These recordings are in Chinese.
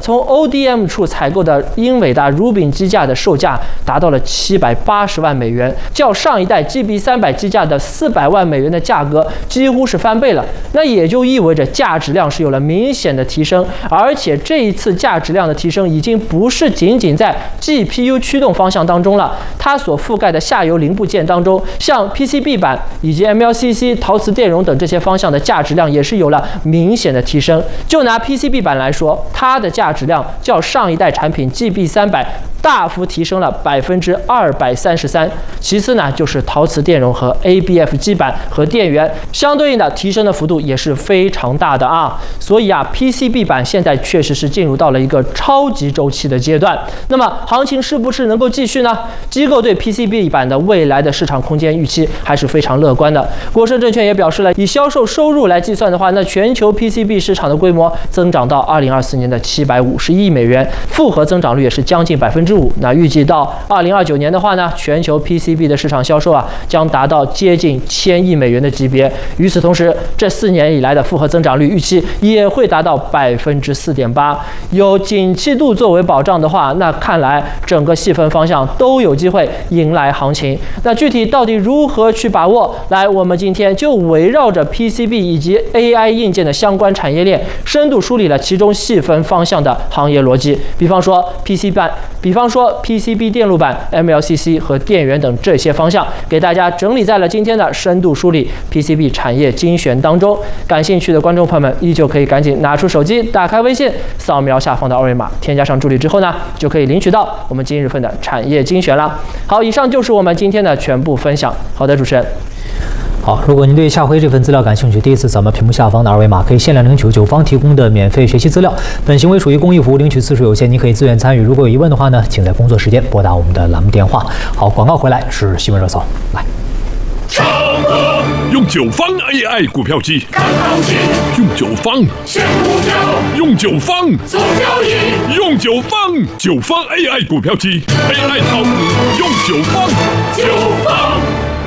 从 ODM 处采购的英伟达 Rubin 机架的售价达到了780万美元，较上一代 GB300 机架的400万美元的价格几乎是翻倍了。那也就意味着价值量是有了明显的提升，而且这一次价值量的提升已经不是仅仅在 GPU 驱动方向当中了，它所覆盖的下游零部件当中，像 PCB 板以及 MLCC、陶瓷电容等这些方向的价值量也是有了明显的提升。就拿 PCB 板来说，它的价值量较上一代产品 GB300大幅提升了233%。其次呢，就是陶瓷电容和 ABF 基板和电源相对应的提升的幅度也是非常大的啊。所以啊 ，PCB 板现在确实是进入到了一个超级周期的阶段。那么行情是不是能够继续呢？机构对 PCB 板的未来的市场空间预期还是非常乐观的。国盛证券也表示了，以销售收入来计算的话，那全球 PCB 市场的规模增长到2024年的750亿美元，复合增长率也是将近5%。那预计到2029年的话呢，全球 PCB 的市场销售啊将达到接近1000亿美元的级别。与此同时，这4年以来的复合增长率预期也会达到4.8%。有景气度作为保障的话，那看来整个细分方向都有机会迎来行情。那具体到底如何去把握？来，我们今天就围绕着 PCB 以及 AI 硬件的相关产业链，深度梳理了其中细分方向的行业逻辑。比方说 PCB 电路板、MLCC 和电源等这些方向，给大家整理在了今天的深度梳理 PCB 产业精选当中。感兴趣的观众朋友们，依旧可以赶紧拿出手机，打开微信，扫描下方的二维码，添加上助理之后呢，就可以领取到我们今日份的产业精选了。好，以上就是我们今天的全部分享。好的，主持人。 好，如果您对夏辉这份资料感兴趣，第一次扫描屏幕下方的二维码，可以限量领取九方提供的免费学习资料。本行为属于公益服务，领取次数有限，您可以自愿参与。如果有疑问的话呢，请在工作时间拨打我们的栏目电话。好，广告回来是新闻热搜，来。 用9方 AI 股票机看行情，用9方选股票，用9方做交易，用9方AI 股票机 AI 炒股，用9方。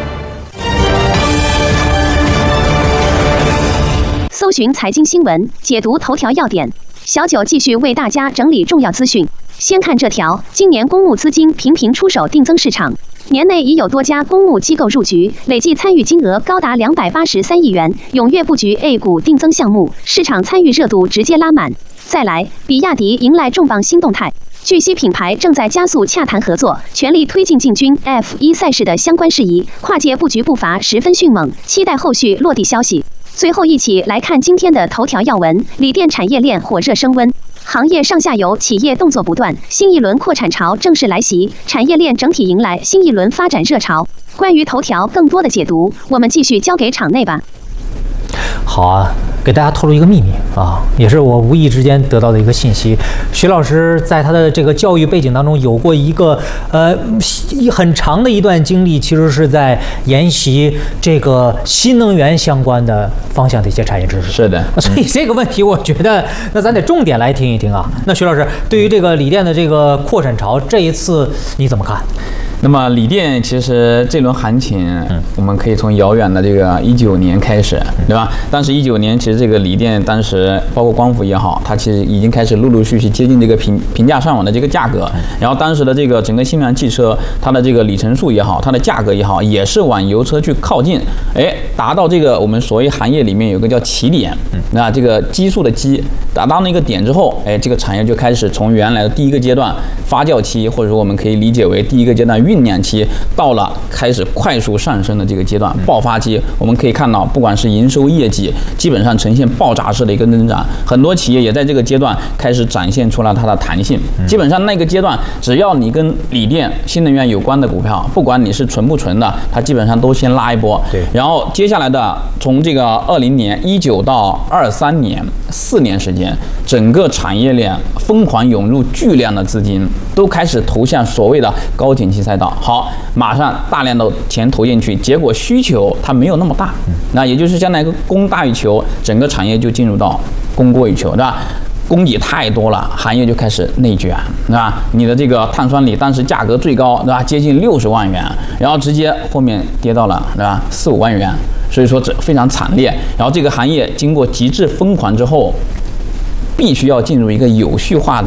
搜寻财经新闻，解读头条要点。小九继续为大家整理重要资讯。先看这条：今年公募资金频频出手定增市场，年内已有多家公募机构入局，累计参与金额高达283亿元，踊跃布局 A 股定增项目，市场参与热度直接拉满。再来，比亚迪迎来重磅新动态。据悉，品牌正在加速洽谈合作，全力推进进军 F1 赛事的相关事宜，跨界布局步伐十分迅猛，期待后续落地消息。最后一起来看今天的头条要闻：锂电产业链火热升温，行业上下游企业动作不断，新一轮扩产潮正式来袭，产业链整体迎来新一轮发展热潮。关于头条更多的解读，我们继续交给场内吧。 好啊，给大家透露一个秘密啊，也是我无意之间得到的一个信息。徐老师在他的这个教育背景当中有过一个很长的一段经历，其实是在研习这个新能源相关的方向的一些产业知识。 是的， 所以这个问题我觉得那咱得重点来听一听啊。那徐老师对于这个锂电的这个扩产潮，这一次你怎么看？ 那么锂电其实这轮行情，我们可以从遥远的这个19年开始，对吧？当时19年其实这个锂电当时包括光伏也好，它其实已经开始陆陆续续接近这个平价上网的这个价格。然后当时的这个整个新能源汽车，它的这个里程数也好，它的价格也好，也是往油车去靠近，达到这个我们所谓行业里面有个叫起点，那这个基数的基达到那个点之后，这个产业就开始从原来的第一个阶段发酵期，或者说我们可以理解为第一个阶段酝酿期，到了开始快速上升的这个阶段，爆发期。我们可以看到，不管是营收业绩，基本上呈现爆炸式的一个增长，很多企业也在这个阶段开始展现出了它的弹性。基本上那个阶段，只要你跟锂电、新能源有关的股票，不管你是纯不纯的，它基本上都先拉一波。 对， 然后接下来的从这个20年、19到23年4年时间，整个产业链疯狂涌入巨量的资金，都开始投向所谓的高景气赛道。好，马上大量的钱投进去，结果需求它没有那么大，那也就是相当于供大于求，整个产业就进入到供过于求，对吧？供给太多了，行业就开始内卷，对吧？你的这个碳酸锂当时价格最高，对吧？接近60万元，然后直接后面跌到了，对吧？4、5万元，所以说这非常惨烈。然后这个行业经过极致疯狂之后，必须要进入一个有序化的